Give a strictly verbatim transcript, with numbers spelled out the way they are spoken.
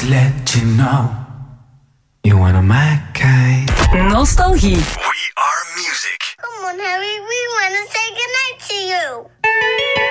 Just let you know, you one of my kind. Nostalgie. We are music. Come on, Harry, we want to say goodnight to you.